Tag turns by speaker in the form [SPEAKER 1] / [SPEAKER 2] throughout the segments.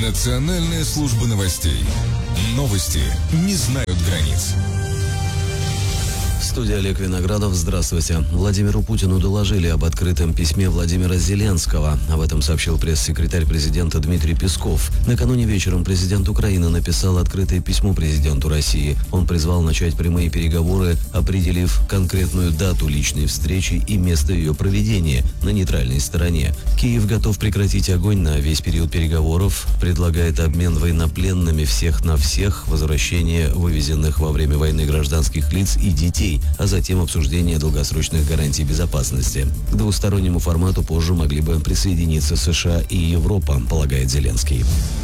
[SPEAKER 1] Национальная служба новостей. Новости не знают границ.
[SPEAKER 2] Студия Олег Виноградов. Здравствуйте. Владимиру Путину доложили об открытом письме Владимира Зеленского. Об этом сообщил пресс-секретарь президента Дмитрий Песков. Накануне вечером президент Украины написал открытое письмо президенту России. Он призвал начать прямые переговоры, определив конкретную дату личной встречи и место ее проведения на нейтральной стороне. Киев готов прекратить огонь на весь период переговоров, предлагает обмен военнопленными всех на всех, возвращение вывезенных во время войны гражданских лиц и детей, а затем обсуждение долгосрочных гарантий безопасности. К двустороннему формату позже могли бы присоединиться США и Европа, полагает Зеленский.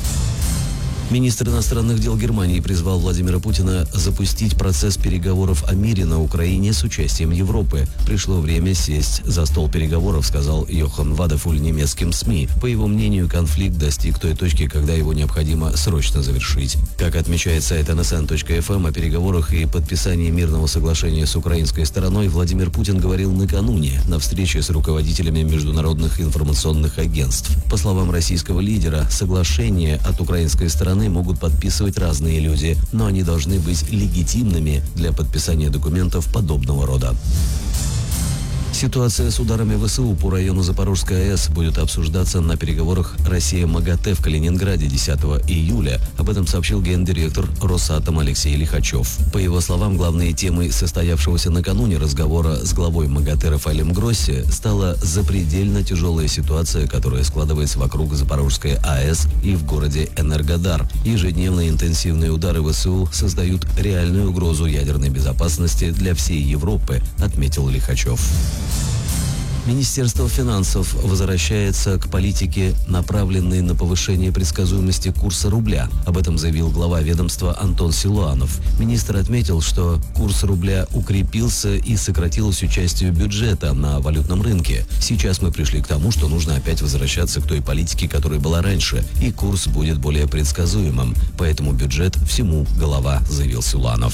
[SPEAKER 2] Министр иностранных дел Германии призвал Владимира Путина запустить процесс переговоров о мире на Украине с участием Европы. Пришло время сесть за стол переговоров, сказал Йохан Вадефуль немецким СМИ. По его мнению, конфликт достиг той точки, когда его необходимо срочно завершить. Как отмечает сайт nsn.fm, о переговорах и подписании мирного соглашения с украинской стороной Владимир Путин говорил накануне на встрече с руководителями международных информационных агентств. По словам российского лидера, соглашение от украинской стороны могут подписывать разные люди, но они должны быть легитимными для подписания документов подобного рода. Ситуация с ударами ВСУ по району Запорожской АЭС будет обсуждаться на переговорах Россия-МАГАТЭ в Калининграде 10 июля. Об этом сообщил гендиректор Росатом Алексей Лихачев. По его словам, главной темой состоявшегося накануне разговора с главой МАГАТЭ Рафаэлем Гросси стала запредельно тяжелая ситуация, которая складывается вокруг Запорожской АЭС и в городе Энергодар. Ежедневные интенсивные удары ВСУ создают реальную угрозу ядерной безопасности для всей Европы, отметил Лихачев. Министерство финансов возвращается к политике, направленной на повышение предсказуемости курса рубля. Об этом заявил глава ведомства Антон Силуанов. Министр отметил, что курс рубля укрепился и сократилось участие бюджета на валютном рынке. Сейчас мы пришли к тому, что нужно опять возвращаться к той политике, которая была раньше, и курс будет более предсказуемым. Поэтому бюджет всему голова, заявил Силуанов.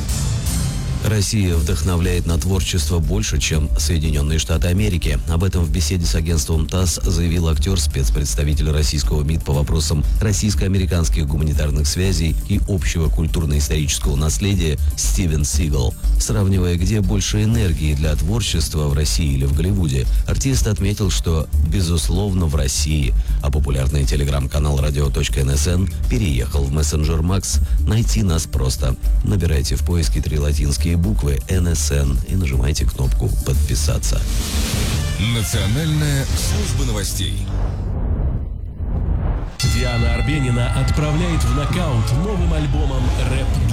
[SPEAKER 2] Россия вдохновляет на творчество больше, чем Соединенные Штаты Америки. Об этом в беседе с агентством ТАСС заявил актер, спецпредставитель российского МИД по вопросам российско-американских гуманитарных связей и общего культурно-исторического наследия Стивен Сигал. Сравнивая, где больше энергии для творчества, в России или в Голливуде, артист отметил, что, безусловно, в России, а популярный телеграм-канал radio.nsn переехал в мессенджер Макс. Найти нас просто. Набирайте в поиске 3 латинские буквы НСН и нажимайте кнопку «Подписаться».
[SPEAKER 1] Национальная служба новостей.
[SPEAKER 3] Диана Арбенина отправляет в нокаут новым альбомом «Рэп